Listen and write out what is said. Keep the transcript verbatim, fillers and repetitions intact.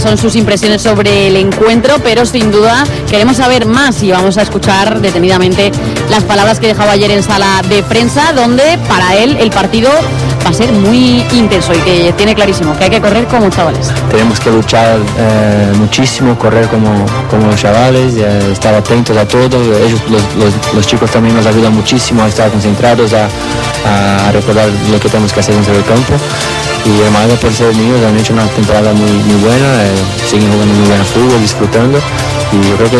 Son sus impresiones sobre el encuentro, pero sin duda queremos saber más y vamos a escuchar detenidamente las palabras que dejaba ayer en sala de prensa, donde para él el partido va a ser muy intenso y que tiene clarísimo que hay que correr como chavales. Tenemos que luchar eh, muchísimo, correr como, como los chavales, eh, estar atentos a todo. Ellos, los, los, los chicos también nos ayudan muchísimo a estar concentrados, a, a recordar lo que tenemos que hacer dentro del campo. Y el Málaga, por ser niños, han hecho una temporada muy, muy buena, eh, siguen jugando muy buen fútbol, disfrutando, y yo creo que